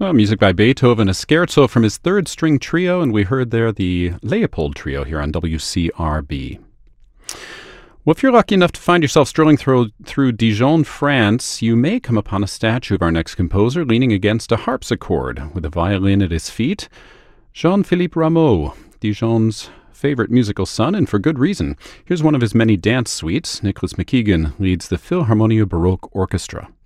Music by Beethoven, a scherzo from his third string trio, and we heard there the Leopold Trio here on WCRB. Well, if you're lucky enough to find yourself strolling through Dijon, France, you may come upon a statue of our next composer leaning against a harpsichord with a violin at his feet. Jean-Philippe Rameau, Dijon's favorite musical son, and for good reason. Here's one of his many dance suites. Nicholas McKeegan leads the Philharmonia Baroque Orchestra.